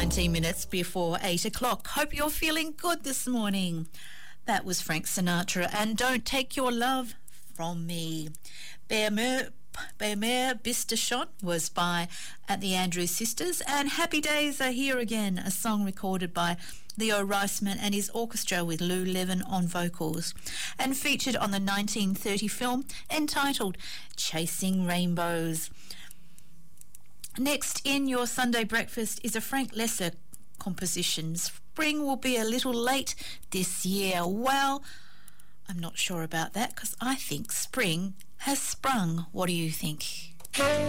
17 minutes before 8 o'clock. Hope you're feeling good this morning. That was Frank Sinatra and Don't Take Your Love From Me. Bear Mer Bistashot was by At the Andrews Sisters, and Happy Days Are Here Again, a song recorded by Leo Reisman and his orchestra with Lou Levin on vocals, and featured on the 1930 film entitled Chasing Rainbows. Next in your Sunday breakfast is a Frank Lesser composition. Spring will be a little late this year. Well, I'm not sure about that because I think spring has sprung. What do you think?